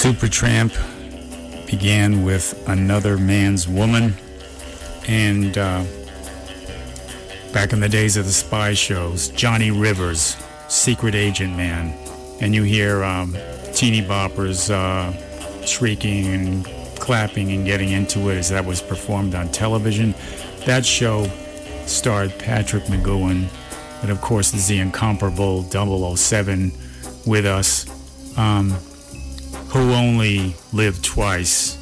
Supertramp began with Another Man's Woman, and back in the days of the spy shows, Johnny Rivers, Secret Agent Man, and you hear teeny boppers shrieking and clapping and getting into it as that was performed on television. That show starred Patrick McGoohan, and of course the incomparable 007 with us, Who Only Lived Twice,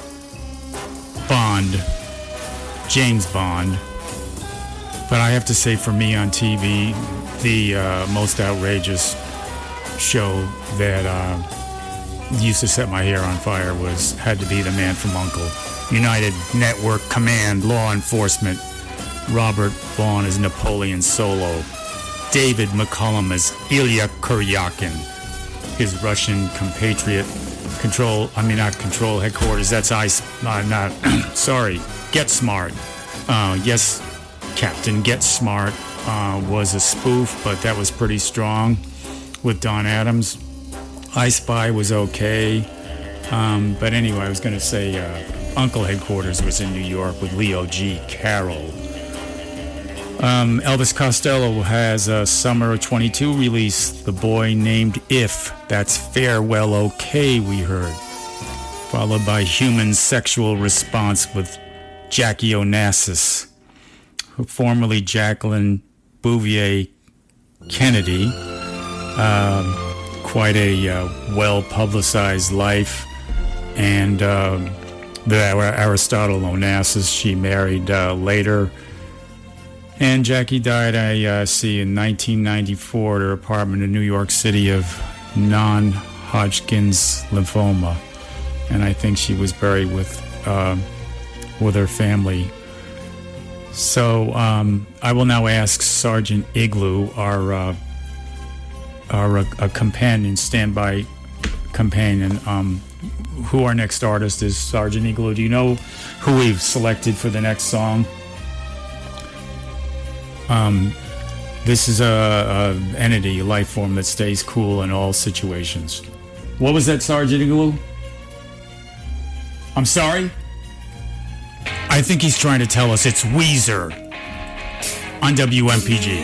Bond, James Bond. But I have to say, for me on TV, the most outrageous show that used to set my hair on fire had to be The Man from U.N.C.L.E. United Network Command Law Enforcement. Robert Vaughn as Napoleon Solo. David McCullum as Ilya Kuryakin, his Russian compatriot. Headquarters, that's Get Smart. Yes, Captain Get Smart was a spoof, but that was pretty strong with Don Adams. I Spy was okay. But anyway, I was going to say U.N.C.L.E. Headquarters was in New York with Leo G. Carroll. Elvis Costello has a summer of 22 release, The Boy Named If. That's Farewell Okay, we heard. Followed by Human Sexual Response with Jackie Onassis, formerly Jacqueline Bouvier Kennedy. Quite a well-publicized life. And Aristotle Onassis, she married later. And Jackie died, I see, in 1994 at her apartment in New York City of non-Hodgkin's lymphoma. And I think she was buried with her family. So I will now ask Sergeant Igloo, our companion, standby companion, who our next artist is. Sergeant Igloo, do you know who we've selected for the next song? This is a entity, a life form that stays cool in all situations. What was that, Sergeant Igloo? I'm sorry? I think he's trying to tell us it's Weezer on WMPG.